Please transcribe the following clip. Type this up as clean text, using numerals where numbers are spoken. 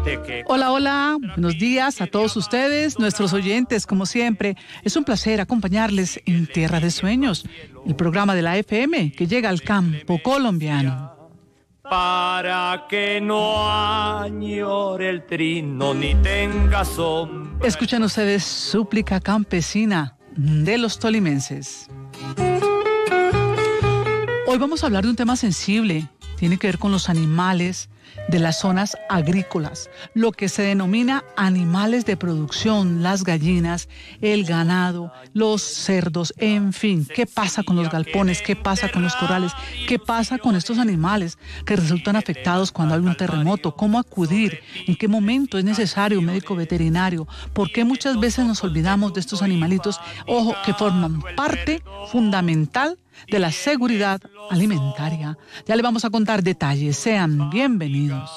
Hola, hola, buenos días a todos ustedes, nuestros oyentes, como siempre. Es un placer acompañarles en Tierra de Sueños, el programa de la FM que llega al campo colombiano. Para que no añore el trino ni tenga sombra. Escuchan ustedes Súplica Campesina de los tolimenses. Hoy vamos a hablar de un tema sensible. Tiene que ver con los animales de las zonas agrícolas, lo que se denomina animales de producción, las gallinas, el ganado, los cerdos, en fin. ¿Qué pasa con los galpones? ¿Qué pasa con los corrales? ¿Qué pasa con estos animales que resultan afectados cuando hay un terremoto? ¿Cómo acudir? ¿En qué momento es necesario un médico veterinario? ¿Por qué muchas veces nos olvidamos de estos animalitos? Ojo, que forman parte fundamental de la seguridad alimentaria. Ya le vamos a contar detalles. Sean bienvenidos.